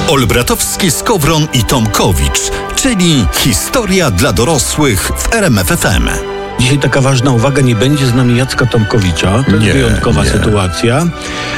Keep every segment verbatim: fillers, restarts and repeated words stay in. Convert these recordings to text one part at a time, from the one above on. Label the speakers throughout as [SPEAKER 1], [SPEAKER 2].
[SPEAKER 1] Olbratowski, Skowron i Tomkowicz, czyli historia dla dorosłych w R M F F M.
[SPEAKER 2] Dzisiaj taka ważna uwaga, nie będzie z nami Jacka Tomkowicza. To jest
[SPEAKER 3] Nie,
[SPEAKER 2] wyjątkowa
[SPEAKER 3] nie.
[SPEAKER 2] sytuacja,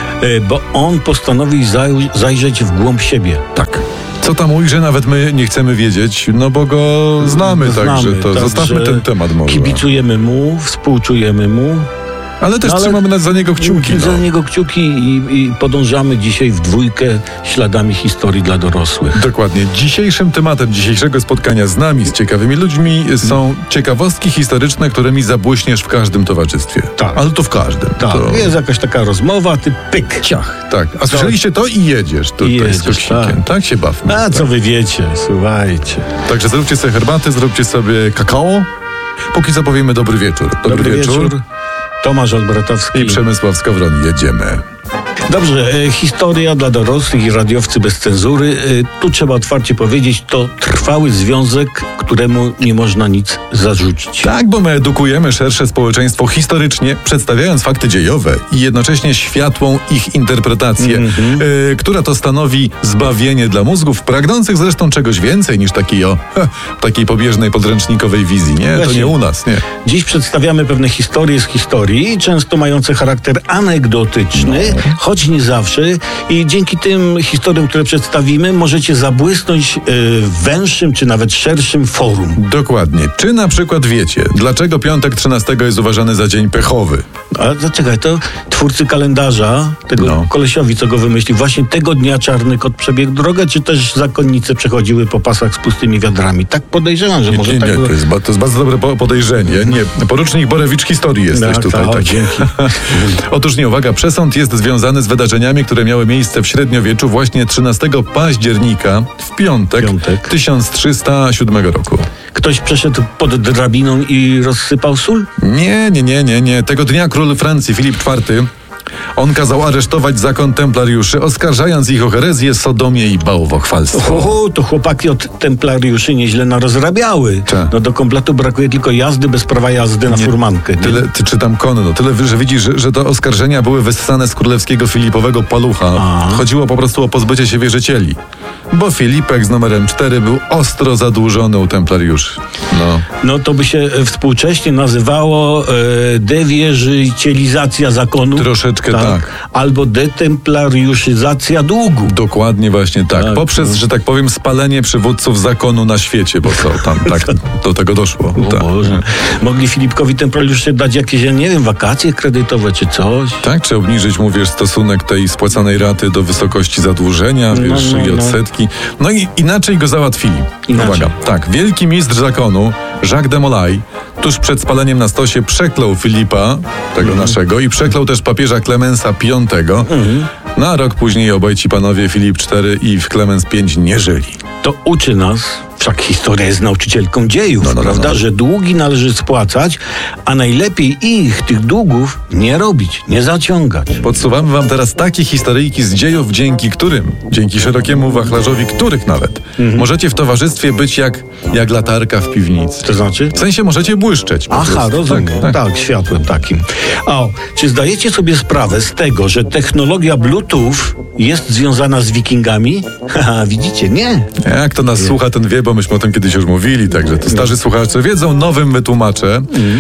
[SPEAKER 2] bo on postanowił zaj- zajrzeć w głąb siebie.
[SPEAKER 3] Tak. Co tam ujrzy, nawet my nie chcemy wiedzieć, no bo go znamy,
[SPEAKER 2] Znamy,
[SPEAKER 3] także to
[SPEAKER 2] także
[SPEAKER 3] zostawmy ten temat może.
[SPEAKER 2] Kibicujemy mu, współczujemy mu.
[SPEAKER 3] Ale też
[SPEAKER 2] No, ale
[SPEAKER 3] trzymamy na- za niego kciuki.
[SPEAKER 2] Za
[SPEAKER 3] No.
[SPEAKER 2] niego kciuki i, i podążamy dzisiaj w dwójkę śladami historii dla dorosłych.
[SPEAKER 3] Dokładnie. Dzisiejszym tematem dzisiejszego spotkania z nami, z ciekawymi ludźmi są ciekawostki historyczne, którymi zabłyśniesz w każdym towarzystwie.
[SPEAKER 2] Tak.
[SPEAKER 3] Ale to w każdym.
[SPEAKER 2] Tak,
[SPEAKER 3] To...
[SPEAKER 2] jest jakaś taka rozmowa, ty pyk.
[SPEAKER 3] Ciach, tak. A słyszeliście to i jedziesz tutaj
[SPEAKER 2] I jedziesz,
[SPEAKER 3] z koksikiem.
[SPEAKER 2] tak.
[SPEAKER 3] Tak się bawmy.
[SPEAKER 2] A co wy wiecie, słuchajcie.
[SPEAKER 3] Także zróbcie sobie herbatę, zróbcie sobie kakao. Póki co powiemy dobry wieczór. Dobry, wieczór.
[SPEAKER 2] Tomasz Olbratowski.
[SPEAKER 3] I Przemysław Skowron. Jedziemy.
[SPEAKER 2] Dobrze, e, historia dla dorosłych i radiowcy bez cenzury. E, tu trzeba otwarcie powiedzieć, to trwały związek, któremu nie można nic zarzucić.
[SPEAKER 3] Tak, bo my edukujemy szersze społeczeństwo historycznie, przedstawiając fakty dziejowe i jednocześnie światłą ich interpretację,
[SPEAKER 2] Mhm.
[SPEAKER 3] y, która to stanowi zbawienie dla mózgów, pragnących zresztą czegoś więcej niż takiej o ha, takiej pobieżnej podręcznikowej wizji. Nie, to
[SPEAKER 2] Właśnie.
[SPEAKER 3] nie u nas, nie.
[SPEAKER 2] Dziś przedstawiamy pewne historie z historii, często mające charakter anegdotyczny, choć nie zawsze. I dzięki tym historiom, które przedstawimy, możecie zabłysnąć e, w węższym czy nawet szerszym forum.
[SPEAKER 3] Dokładnie. Czy na przykład wiecie, dlaczego piątek trzynastego jest uważany za dzień pechowy?
[SPEAKER 2] Ale to czekaj, to twórcy kalendarza, tego
[SPEAKER 3] No.
[SPEAKER 2] kolesiowi, co go wymyślił, właśnie tego dnia czarny kot przebiegł drogę, czy też zakonnice przechodziły po pasach z pustymi wiadrami? Tak podejrzewam, że
[SPEAKER 3] Nie,
[SPEAKER 2] może
[SPEAKER 3] nie,
[SPEAKER 2] tak
[SPEAKER 3] nie,
[SPEAKER 2] było.
[SPEAKER 3] to jest, ba- to jest bardzo dobre po- podejrzenie. Nie, porucznik Borewicz historii jesteś
[SPEAKER 2] Tak,
[SPEAKER 3] tutaj.
[SPEAKER 2] tak,
[SPEAKER 3] taki.
[SPEAKER 2] dzięki.
[SPEAKER 3] Otóż nie, uwaga, przesąd jest związany z wydarzeniami, które miały miejsce w średniowieczu właśnie trzynastego października w piątek,
[SPEAKER 2] Piątek.
[SPEAKER 3] tysiąc trzysta siódmego roku.
[SPEAKER 2] Ktoś przeszedł pod drabiną i rozsypał sól?
[SPEAKER 3] Nie, nie, nie, nie, nie. Tego dnia król Francji Filip czwarty on kazał aresztować zakon templariuszy, oskarżając ich o herezję, sodomię i bałwochwalstwo.
[SPEAKER 2] Oho, to chłopaki od templariuszy nieźle narozrabiały.
[SPEAKER 3] Tak.
[SPEAKER 2] No do kompletu brakuje tylko jazdy bez prawa jazdy na
[SPEAKER 3] Nie,
[SPEAKER 2] furmankę. Nie?
[SPEAKER 3] Tyle, ty czytam konno, tyle, że widzisz, że, że te oskarżenia były wyssane z królewskiego Filipowego palucha.
[SPEAKER 2] A.
[SPEAKER 3] Chodziło po prostu o pozbycie się wierzycieli. Bo Filipek z numerem cztery był ostro zadłużony u templariuszy. No.
[SPEAKER 2] No to by się e, współcześnie nazywało e, dewierzycielizacja zakonu.
[SPEAKER 3] Troszeczkę tak.
[SPEAKER 2] Albo detemplariuszyzacja długu.
[SPEAKER 3] Dokładnie właśnie tak.
[SPEAKER 2] Tak,
[SPEAKER 3] Poprzez,
[SPEAKER 2] no.
[SPEAKER 3] że tak powiem, spalenie przywódców zakonu na świecie, bo co tam tak do tego doszło.
[SPEAKER 2] O
[SPEAKER 3] Tak.
[SPEAKER 2] Boże. Mogli Filipkowi templariuszy dać jakieś, ja nie wiem, wakacje kredytowe czy coś.
[SPEAKER 3] Tak, czy obniżyć, mówisz, stosunek tej spłacanej raty do wysokości zadłużenia,
[SPEAKER 2] No,
[SPEAKER 3] wiesz,
[SPEAKER 2] no,
[SPEAKER 3] i
[SPEAKER 2] no.
[SPEAKER 3] odsetki. No i inaczej go załatwili.
[SPEAKER 2] Inaczej.
[SPEAKER 3] Uwaga, tak, wielki mistrz zakonu, Jacques de Molay, tuż przed spaleniem na stosie przeklął Filipa, tego
[SPEAKER 2] Mhm.
[SPEAKER 3] naszego, i przeklął też papieża Klemensa piątego. No a rok później obaj ci panowie, Filip czwarty i Klemens piąty, nie żyli.
[SPEAKER 2] To uczy nas, wszak historia jest nauczycielką dziejów,
[SPEAKER 3] No, no, no,
[SPEAKER 2] prawda,
[SPEAKER 3] no.
[SPEAKER 2] że długi należy spłacać, a najlepiej ich, tych długów, nie robić, nie zaciągać.
[SPEAKER 3] Podsuwamy wam teraz takie historyjki z dziejów, dzięki którym, dzięki szerokiemu wachlarzowi których nawet,
[SPEAKER 2] Mhm.
[SPEAKER 3] możecie w towarzystwie być jak, jak latarka w piwnicy.
[SPEAKER 2] To znaczy?
[SPEAKER 3] W sensie możecie błyszczeć. po
[SPEAKER 2] Aha,
[SPEAKER 3] prostu.
[SPEAKER 2] rozumiem.
[SPEAKER 3] Tak,
[SPEAKER 2] Tak,
[SPEAKER 3] tak.
[SPEAKER 2] światłem takim. A o, czy zdajecie sobie sprawę z tego, że technologia Bluetooth jest związana z wikingami? Haha, widzicie, nie.
[SPEAKER 3] Jak to nas słucha, ten wie, bo myśmy o tym kiedyś już mówili, także to starzy słuchacze wiedzą, nowym wytłumaczę.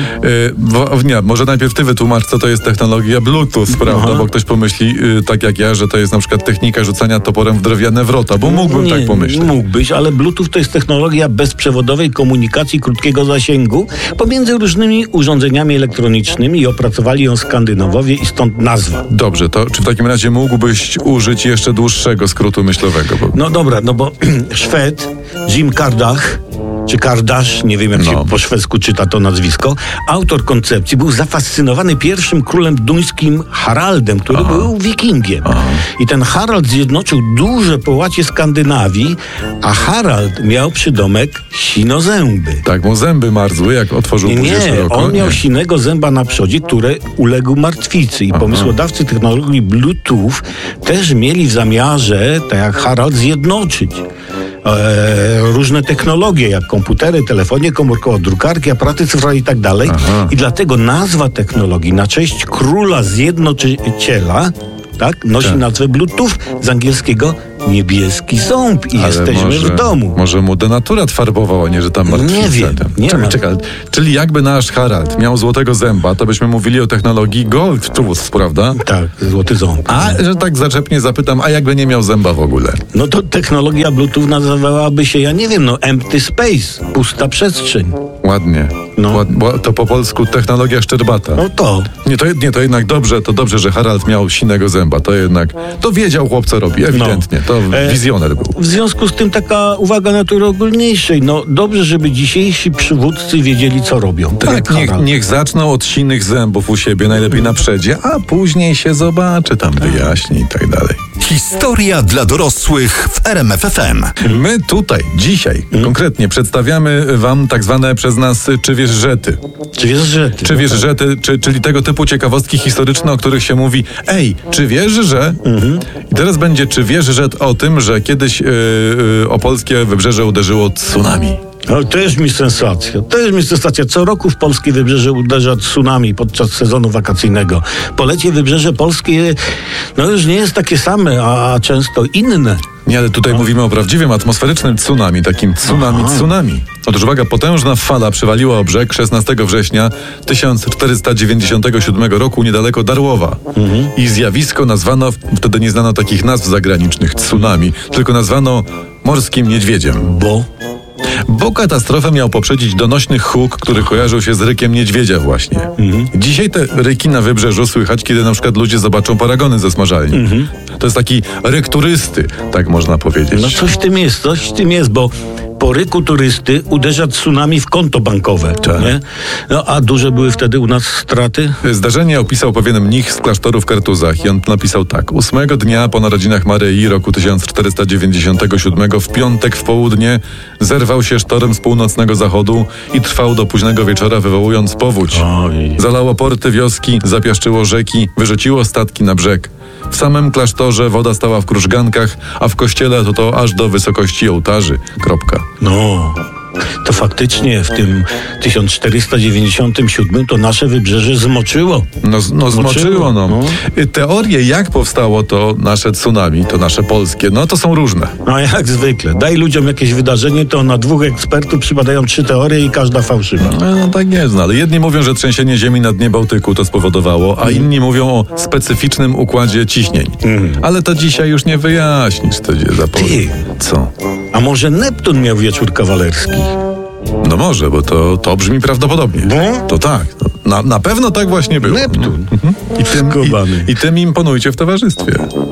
[SPEAKER 3] Y, wo- nie, może najpierw ty wytłumacz, co to jest technologia Bluetooth, prawda?
[SPEAKER 2] Aha.
[SPEAKER 3] Bo ktoś pomyśli, y, tak jak ja, że to jest na przykład technika rzucania toporem w drewniane wrota, bo mógłbym
[SPEAKER 2] nie,
[SPEAKER 3] tak pomyśleć.
[SPEAKER 2] Mógłbyś, ale Bluetooth to jest technologia bezprzewodowej komunikacji krótkiego zasięgu pomiędzy różnymi urządzeniami elektronicznymi i opracowali ją Skandynawowie i stąd nazwa.
[SPEAKER 3] Dobrze, to czy w takim razie mógłbyś użyć jeszcze dłuższego skrótu myślowego? Bo...
[SPEAKER 2] No dobra, no bo Szwed, Jim Kardach, czy Kardasz, nie wiem jak
[SPEAKER 3] No.
[SPEAKER 2] się po szwedzku czyta to nazwisko, autor koncepcji, był zafascynowany pierwszym królem duńskim Haraldem, który
[SPEAKER 3] Aha.
[SPEAKER 2] był wikingiem.
[SPEAKER 3] Aha.
[SPEAKER 2] I ten Harald zjednoczył duże połacie Skandynawii, a Harald miał przydomek Sinozęby.
[SPEAKER 3] Tak, mu zęby marzły, jak otworzył
[SPEAKER 2] Nie,
[SPEAKER 3] buzię
[SPEAKER 2] nie,
[SPEAKER 3] szeroko.
[SPEAKER 2] on miał
[SPEAKER 3] Nie.
[SPEAKER 2] sinego zęba na przodzie, który uległ martwicy. I pomysłodawcy technologii Bluetooth też mieli w zamiarze, tak jak Harald, zjednoczyć e, różne technologie, jak komputery, telefony komórkowe, drukarki, aparaty cyfrowe i tak dalej.
[SPEAKER 3] Aha.
[SPEAKER 2] I dlatego nazwa technologii na cześć króla zjednoczyciela, tak, nosi
[SPEAKER 3] Tak.
[SPEAKER 2] nazwę Bluetooth, z angielskiego niebieski ząb i
[SPEAKER 3] Ale
[SPEAKER 2] jesteśmy
[SPEAKER 3] może,
[SPEAKER 2] w domu.
[SPEAKER 3] Może mu denaturat farbował, a nie, że tam martwica.
[SPEAKER 2] Nie wiem, nie
[SPEAKER 3] czekaj,
[SPEAKER 2] ma.
[SPEAKER 3] czekaj. Czyli jakby nasz Harald miał złotego zęba, to byśmy mówili o technologii Gold Tooth, prawda?
[SPEAKER 2] Tak, złoty ząb.
[SPEAKER 3] A, że tak zaczepnie zapytam, a jakby nie miał zęba w ogóle?
[SPEAKER 2] No to technologia Bluetooth nazywałaby się, ja nie wiem, no empty space, pusta przestrzeń.
[SPEAKER 3] Ładnie.
[SPEAKER 2] No.
[SPEAKER 3] Ład, ła- to po polsku technologia szczerbata.
[SPEAKER 2] No to.
[SPEAKER 3] Nie to, nie, to jednak dobrze, to dobrze, że Harald miał sinego zęba. To jednak, to wiedział chłop, co robi, ewidentnie. To
[SPEAKER 2] E,
[SPEAKER 3] wizjoner był.
[SPEAKER 2] W związku z tym taka uwaga natury ogólniejszej. No dobrze, żeby dzisiejsi przywódcy wiedzieli, co robią. Tak, jak
[SPEAKER 3] Tak, niech,
[SPEAKER 2] Harald.
[SPEAKER 3] niech zaczną od sinych zębów u siebie, najlepiej na przedzie, a później się zobaczy, tam wyjaśni i tak dalej.
[SPEAKER 1] Historia dla dorosłych w R M F F M.
[SPEAKER 3] My tutaj, dzisiaj, konkretnie przedstawiamy wam tak zwane przez nas czy wiesz żety.
[SPEAKER 2] Czy wiesz, że... Ty,
[SPEAKER 3] Czy wiesz żety, czy, czyli tego typu ciekawostki historyczne, o których się mówi, ej, czy wiesz, że... I teraz będzie, czy wiesz, że o tym, że kiedyś yy, yy, o polskie wybrzeże uderzyło tsunami.
[SPEAKER 2] No, to jest mi sensacja. To jest mi sensacja. Co roku w polskie wybrzeże uderza tsunami podczas sezonu wakacyjnego. Polecie wybrzeże polskie no już nie jest takie same, a często inne.
[SPEAKER 3] Nie, ale tutaj mówimy o prawdziwym atmosferycznym tsunami, takim tsunami
[SPEAKER 2] Aha.
[SPEAKER 3] tsunami. Otóż uwaga, potężna fala przywaliła o brzeg szesnastego września tysiąc czterysta dziewięćdziesiątego siódmego roku niedaleko Darłowa. I zjawisko nazwano, wtedy nie znano takich nazw zagranicznych, tsunami, tylko nazwano morskim niedźwiedziem.
[SPEAKER 2] Bo...
[SPEAKER 3] Bo katastrofę miał poprzedzić donośny huk, który kojarzył się z rykiem niedźwiedzia właśnie. Dzisiaj te ryki na wybrzeżu słychać, kiedy na przykład ludzie zobaczą paragony ze smażalni. To jest taki ryk turysty, tak można powiedzieć.
[SPEAKER 2] No coś w tym jest, coś w tym jest, bo po ryku turysty uderza tsunami w konto bankowe,
[SPEAKER 3] Tak.
[SPEAKER 2] nie? No a duże były wtedy u nas straty?
[SPEAKER 3] Zdarzenie opisał pewien mnich z klasztoru w Kartuzach i on napisał tak. Ósmego dnia po narodzinach Maryi roku tysiąc czterysta dziewięćdziesiątego siódmego w piątek w południe zerwał się sztorm z północnego zachodu i trwał do późnego wieczora, wywołując powódź.
[SPEAKER 2] Oj.
[SPEAKER 3] Zalało porty wioski, zapiaszczyło rzeki, wyrzuciło statki na brzeg. W samym klasztorze woda stała w krużgankach, a w kościele to to aż do wysokości ołtarzy. Kropka.
[SPEAKER 2] No, to faktycznie w tym tysiąc czterysta dziewięćdziesiątym siódmym to nasze wybrzeże zmoczyło.
[SPEAKER 3] No, no zmoczyło, no.
[SPEAKER 2] no.
[SPEAKER 3] Y, Teorie, jak powstało to nasze tsunami, to nasze polskie, no to są różne.
[SPEAKER 2] No jak zwykle. Daj ludziom jakieś wydarzenie, to na dwóch ekspertów przypadają trzy teorie i każda fałszywa.
[SPEAKER 3] No, no tak jest, no, ale jedni mówią, że trzęsienie ziemi na dnie Bałtyku to spowodowało, a inni mówią o specyficznym układzie ciśnień. Ale to dzisiaj już nie wyjaśnisz, to gdzie zapowiem.
[SPEAKER 2] Ty.
[SPEAKER 3] Co?
[SPEAKER 2] A może Neptun miał wieczór kawalerski?
[SPEAKER 3] No może, bo to, to brzmi prawdopodobnie.
[SPEAKER 2] No.
[SPEAKER 3] To tak, no, na, na pewno tak właśnie było.
[SPEAKER 2] Neptun.
[SPEAKER 3] I tym,
[SPEAKER 2] Skubany.
[SPEAKER 3] i, I tym imponujcie w towarzystwie.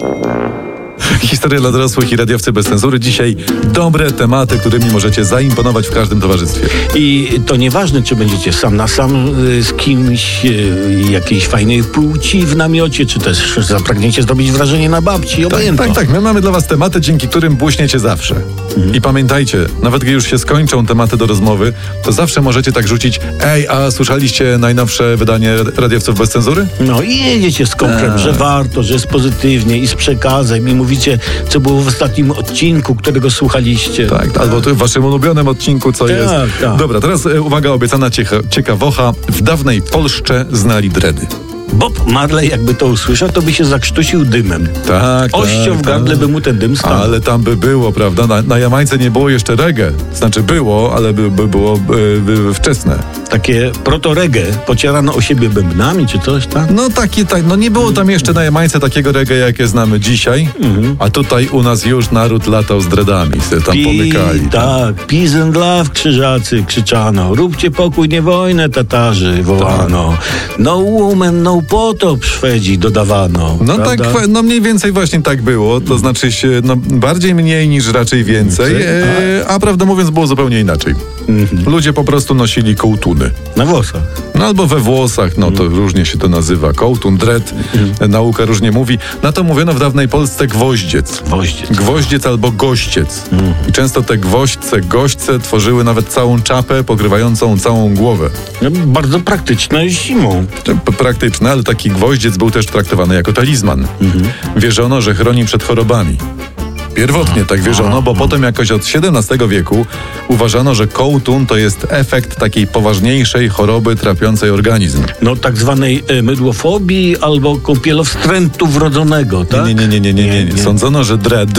[SPEAKER 3] Historia dla dorosłych i radiowcy bez cenzury. Dzisiaj dobre tematy, którymi możecie zaimponować w każdym towarzystwie.
[SPEAKER 2] I to nieważne, czy będziecie sam na sam y, z kimś y, jakiejś fajnej płci w namiocie, czy też zapragniecie zrobić wrażenie na babci,
[SPEAKER 3] Tak,
[SPEAKER 2] obojętnie.
[SPEAKER 3] tak, tak. My mamy dla was tematy, dzięki którym błyśniecie zawsze. I pamiętajcie, nawet gdy już się skończą tematy do rozmowy, to zawsze możecie tak rzucić: ej, a słyszeliście najnowsze wydanie radiowców bez cenzury?
[SPEAKER 2] No i jedziecie z komplem,
[SPEAKER 3] Tak.
[SPEAKER 2] że warto, że jest pozytywnie i z przekazem i mówicie, co było w ostatnim odcinku, którego słuchaliście.
[SPEAKER 3] Tak, albo tu w waszym ulubionym odcinku, co
[SPEAKER 2] Tak,
[SPEAKER 3] jest.
[SPEAKER 2] tak.
[SPEAKER 3] Dobra, teraz e, uwaga, obiecana ciecha, ciekawocha. W dawnej Polsce znali dredy.
[SPEAKER 2] Bob Marley jakby to usłyszał, to by się zakrztusił dymem.
[SPEAKER 3] Tak,
[SPEAKER 2] Ością
[SPEAKER 3] tak,
[SPEAKER 2] w gardle
[SPEAKER 3] tak.
[SPEAKER 2] by mu ten dym stał.
[SPEAKER 3] Ale tam by było, prawda? Na, na Jamajce nie było jeszcze reggae. Znaczy było, ale by, by było by, by wczesne.
[SPEAKER 2] Takie proto-reggae, pocierano o siebie bębnami czy coś, tak?
[SPEAKER 3] No takie, tak, no nie było tam jeszcze na Jamajce takiego reggae, jakie znamy dzisiaj, a tutaj u nas już naród latał z dreadami, se tam pomykali.
[SPEAKER 2] Tak, peace and love, krzyżacy, krzyczano. Róbcie pokój, nie wojnę, Tatarzy, wołano.
[SPEAKER 3] Tak.
[SPEAKER 2] No woman, no potop, Szwedzi, dodawano.
[SPEAKER 3] No
[SPEAKER 2] prawda?
[SPEAKER 3] tak, no mniej więcej właśnie tak było, to znaczy się, no bardziej mniej niż raczej więcej, e, a prawdę mówiąc było zupełnie inaczej. Ludzie po prostu nosili kołtuny.
[SPEAKER 2] Na włosach.
[SPEAKER 3] No albo we włosach, no to różnie się to nazywa. Kołtun, dread, nauka różnie mówi. Na to mówiono w dawnej Polsce gwoździec.
[SPEAKER 2] Gwoździec.
[SPEAKER 3] Gwoździec albo gościec. I często te gwoźdźce, goźdźce tworzyły nawet całą czapę pokrywającą całą głowę.
[SPEAKER 2] No, bardzo praktyczne zimą.
[SPEAKER 3] To p- praktyczne, ale taki gwoździec był też traktowany jako talizman. Wierzono, że chroni przed chorobami. Pierwotnie tak wierzono, bo potem jakoś od siedemnastego wieku uważano, że kołtun to jest efekt takiej poważniejszej choroby trapiącej organizm.
[SPEAKER 2] No tak zwanej e, mydłofobii albo kąpielowstrętu wrodzonego, tak?
[SPEAKER 3] Nie, nie, nie, nie, nie, nie, nie. Sądzono, że dread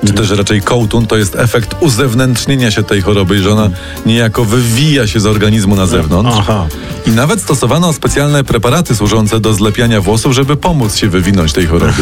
[SPEAKER 3] czy też raczej kołtun, to jest efekt uzewnętrznienia się tej choroby, że ona niejako wywija się z organizmu na zewnątrz.
[SPEAKER 2] Aha.
[SPEAKER 3] I nawet stosowano specjalne preparaty służące do zlepiania włosów, żeby pomóc się wywinąć tej chorobie.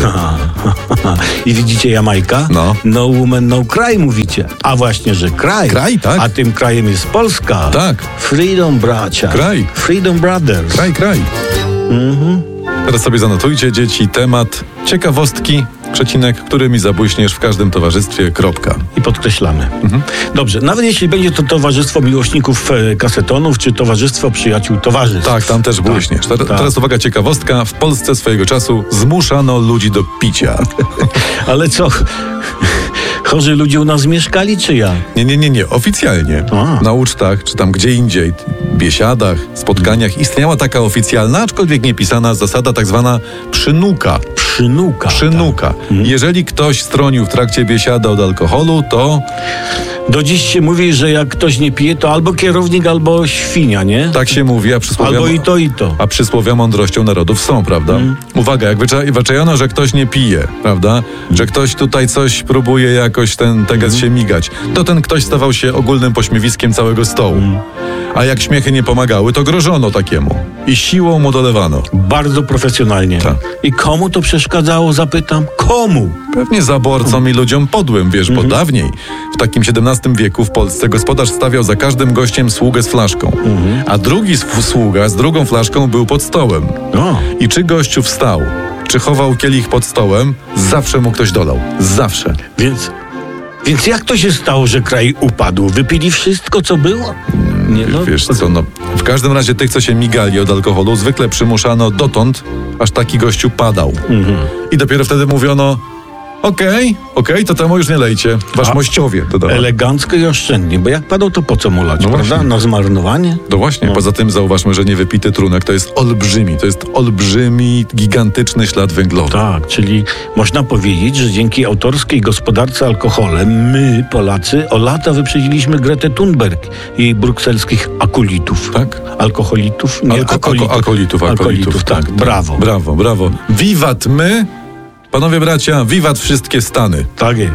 [SPEAKER 2] I widzicie Jamajka?
[SPEAKER 3] No.
[SPEAKER 2] No woman, no cry mówicie. A właśnie, że kraj.
[SPEAKER 3] Kraj, tak.
[SPEAKER 2] A tym krajem jest Polska.
[SPEAKER 3] Tak.
[SPEAKER 2] Freedom bracia.
[SPEAKER 3] Kraj.
[SPEAKER 2] Freedom brothers.
[SPEAKER 3] Kraj, kraj.
[SPEAKER 2] Mhm.
[SPEAKER 3] Teraz sobie zanotujcie, dzieci, temat ciekawostki, przecinek, którymi zabłyśniesz w każdym towarzystwie, kropka.
[SPEAKER 2] I podkreślamy.
[SPEAKER 3] Mhm.
[SPEAKER 2] Dobrze, nawet jeśli będzie to towarzystwo miłośników e, kasetonów, czy towarzystwo przyjaciół towarzystw.
[SPEAKER 3] Tak, tam też błyśniesz. Te,
[SPEAKER 2] tak.
[SPEAKER 3] Teraz uwaga, ciekawostka. W Polsce swojego czasu zmuszano ludzi do picia.
[SPEAKER 2] Ale co? Chorzy ludzie u nas mieszkali, czy ja?
[SPEAKER 3] Nie, nie, nie, nie. Oficjalnie.
[SPEAKER 2] A.
[SPEAKER 3] Na ucztach, czy tam gdzie indziej, biesiadach, spotkaniach istniała taka oficjalna, aczkolwiek niepisana zasada tak zwana przynuka.
[SPEAKER 2] Przynuka.
[SPEAKER 3] Przynuka.
[SPEAKER 2] Tak.
[SPEAKER 3] Jeżeli ktoś stronił w trakcie biesiady od alkoholu, to
[SPEAKER 2] Do dziś się mówi, że jak ktoś nie pije, to albo kierownik, albo świnia, nie?
[SPEAKER 3] tak się mówi, a przysłowia,
[SPEAKER 2] Albo i to, i to.
[SPEAKER 3] a przysłowia mądrością narodów są, prawda?
[SPEAKER 2] Mm.
[SPEAKER 3] Uwaga, jak wycza- wyczajono, że ktoś nie pije, prawda? Że ktoś tutaj coś próbuje jakoś ten teges się migać, to ten ktoś stawał się ogólnym pośmiewiskiem całego stołu. A jak śmiechy nie pomagały, to grożono takiemu i siłą mu dolewano.
[SPEAKER 2] Bardzo profesjonalnie.
[SPEAKER 3] Tak.
[SPEAKER 2] I komu to przeszkadzało, zapytam? Komu?
[SPEAKER 3] Pewnie zaborcom i ludziom podłym, wiesz, bo dawniej, w takim siedemnastym wieku w Polsce gospodarz stawiał za każdym gościem sługę z flaszką, a drugi sw- sługa z drugą flaszką był pod stołem.
[SPEAKER 2] O.
[SPEAKER 3] I czy gościu wstał, czy chował kielich pod stołem, zawsze mu ktoś dolał. Zawsze.
[SPEAKER 2] Więc, więc jak to się stało, że kraj upadł? Wypili wszystko, co było? Nie, no,
[SPEAKER 3] Wiesz co, no, w każdym razie tych, co się migali od alkoholu, zwykle przymuszano dotąd, aż taki gościu padał. I dopiero wtedy mówiono, okej, okej, to temu już nie lejcie. Wasz
[SPEAKER 2] A-
[SPEAKER 3] mościowie dodawali.
[SPEAKER 2] Elegancko i oszczędnie, bo jak padał, to po co mu lać,
[SPEAKER 3] No
[SPEAKER 2] prawda?
[SPEAKER 3] właśnie.
[SPEAKER 2] Na zmarnowanie?
[SPEAKER 3] No właśnie, poza tym zauważmy, że niewypity trunek to jest olbrzymi, to jest olbrzymi, gigantyczny ślad węglowy.
[SPEAKER 2] Tak, czyli można powiedzieć, że dzięki autorskiej gospodarce alkoholem my, Polacy, o lata wyprzedziliśmy Gretę Thunberg i jej brukselskich akulitów.
[SPEAKER 3] Tak?
[SPEAKER 2] Alkoholitów? Nie,
[SPEAKER 3] Alko-
[SPEAKER 2] akolitów.
[SPEAKER 3] alko- alkoholitów, alkoholitów,
[SPEAKER 2] tak.
[SPEAKER 3] tak.
[SPEAKER 2] Brawo.
[SPEAKER 3] Brawo, brawo. Wiwat my, panowie bracia, wiwat wszystkie Stany.
[SPEAKER 2] Tak jest.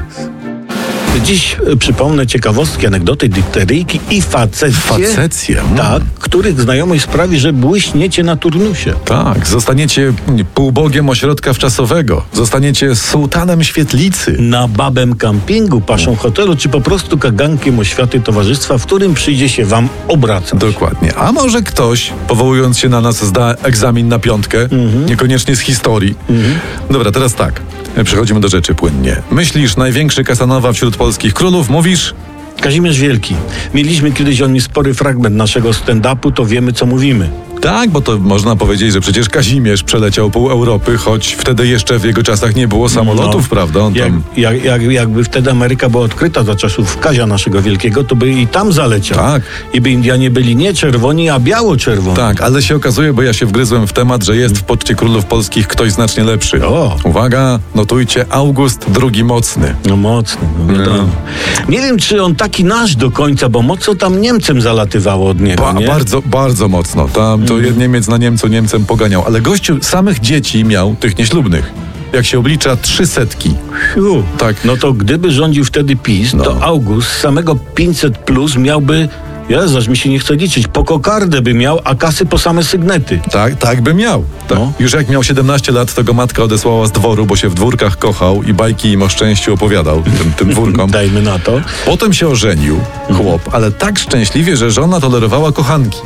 [SPEAKER 2] Dziś e, przypomnę ciekawostki, anegdoty, dykteryjki i facecje.
[SPEAKER 3] Facecje. mm.
[SPEAKER 2] Tak, których znajomość sprawi, że błyśniecie na turnusie.
[SPEAKER 3] Tak, zostaniecie półbogiem ośrodka wczasowego, zostaniecie sułtanem świetlicy.
[SPEAKER 2] Na babem kampingu, paszą hotelu, czy po prostu kagankiem oświaty towarzystwa, w którym przyjdzie się wam obracać.
[SPEAKER 3] Dokładnie. A może ktoś, powołując się na nas, zda egzamin na piątkę, niekoniecznie z historii. Dobra, teraz tak. Przechodzimy do rzeczy płynnie. Myślisz, największy Casanova wśród polskich królów? Mówisz?
[SPEAKER 2] Kazimierz Wielki. Mieliśmy kiedyś o nim spory fragment naszego stand-upu, to wiemy, co mówimy.
[SPEAKER 3] Tak, bo to można powiedzieć, że przecież Kazimierz przeleciał pół Europy, choć wtedy jeszcze w jego czasach nie było samolotów,
[SPEAKER 2] No.
[SPEAKER 3] prawda? On
[SPEAKER 2] Jak,
[SPEAKER 3] tam...
[SPEAKER 2] jak, jak, jakby wtedy Ameryka była odkryta za czasów Kazia naszego Wielkiego, to by i tam zaleciał.
[SPEAKER 3] Tak.
[SPEAKER 2] I by Indianie byli nie czerwoni, a biało-czerwoni.
[SPEAKER 3] Tak, ale się okazuje, bo ja się wgryzłem w temat, że jest w poczcie królów polskich ktoś znacznie lepszy.
[SPEAKER 2] O.
[SPEAKER 3] Uwaga, notujcie, August drugi Mocny.
[SPEAKER 2] No mocny, no wiadomo. Nie wiem, czy on taki nasz do końca, bo mocno tam Niemcem zalatywało od niego,
[SPEAKER 3] Ba-
[SPEAKER 2] nie?
[SPEAKER 3] bardzo, bardzo mocno. Tam to Niemiec na Niemcu Niemcem poganiał, ale gościu samych dzieci miał, tych nieślubnych. Jak się oblicza, trzy setki.
[SPEAKER 2] Fiu.
[SPEAKER 3] Tak.
[SPEAKER 2] No to gdyby rządził wtedy PiS,
[SPEAKER 3] No.
[SPEAKER 2] to August z samego pięćset plus miałby, Jezu, aż mi się nie chce liczyć, po kokardę by miał, a kasy po same sygnety.
[SPEAKER 3] Tak, tak by miał. Tak.
[SPEAKER 2] No.
[SPEAKER 3] Już jak miał siedemnaście lat, to go matka odesłała z dworu, bo się w dwórkach kochał i bajki im o szczęściu opowiadał tym, tym dwórkom.
[SPEAKER 2] Dajmy na to.
[SPEAKER 3] Potem się ożenił, chłop, ale tak szczęśliwie, że żona tolerowała kochanki.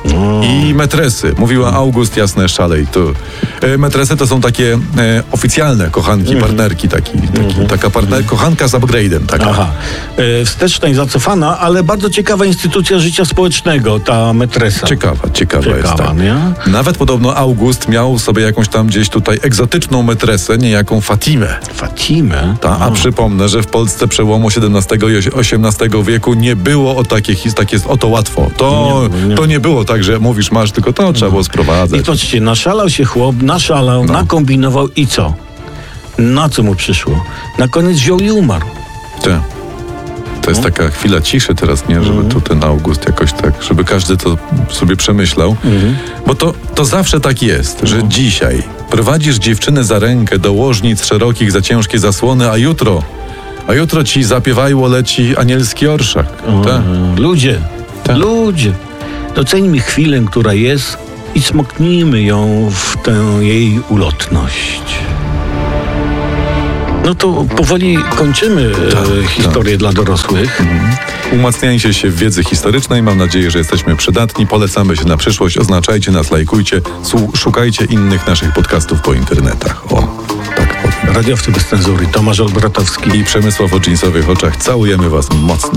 [SPEAKER 3] I metresy. Mówiła August, jasne, szalej. To, e, metresy to są takie e, oficjalne kochanki, partnerki. Taki, taki, Taka partner, kochanka z upgrade'em. Taka.
[SPEAKER 2] Aha. E, wsteczna i zacofana, ale bardzo ciekawa instytucja życia społecznego, ta metresa.
[SPEAKER 3] Ciekawa, ciekawa, jest.
[SPEAKER 2] Ciekawa,
[SPEAKER 3] Tak.
[SPEAKER 2] nie?
[SPEAKER 3] Nawet podobno August miał sobie jakąś tam gdzieś tutaj egzotyczną metresę, niejaką Fatimę.
[SPEAKER 2] Fatimę.
[SPEAKER 3] Ta, a przypomnę, że w Polsce przełomu siedemnastego i osiemnastego wieku nie było o takie, his- takie o to łatwo. To
[SPEAKER 2] Nie, nie.
[SPEAKER 3] to nie było tak, że mówisz masz, tylko to trzeba było sprowadzać.
[SPEAKER 2] I patrzcie, naszalał się chłop, naszalał,
[SPEAKER 3] No.
[SPEAKER 2] nakombinował i co? Na co mu przyszło? Na koniec wziął i umarł.
[SPEAKER 3] Te. To jest taka chwila ciszy teraz, nie? Żeby tu ten August jakoś tak, żeby każdy to sobie przemyślał. Bo to, to zawsze tak jest, że dzisiaj prowadzisz dziewczynę za rękę do łożnic szerokich za ciężkie zasłony, a jutro A jutro ci zapiewają leci anielski orszak.
[SPEAKER 2] O,
[SPEAKER 3] Tak.
[SPEAKER 2] ludzie,
[SPEAKER 3] Tak.
[SPEAKER 2] ludzie, doceńmy chwilę, która jest i smoknijmy ją w tę jej ulotność. No to powoli kończymy e, historię dla dorosłych.
[SPEAKER 3] Umacniajcie się w wiedzy historycznej. Mam nadzieję, że jesteśmy przydatni. Polecamy się na przyszłość. Oznaczajcie nas, lajkujcie. Słu- szukajcie innych naszych podcastów po internetach. O, tak powiem.
[SPEAKER 2] Radiowcy bez cenzury, Tomasz Olbratowski.
[SPEAKER 3] I Przemysław o dżinsowych oczach. Całujemy was mocno.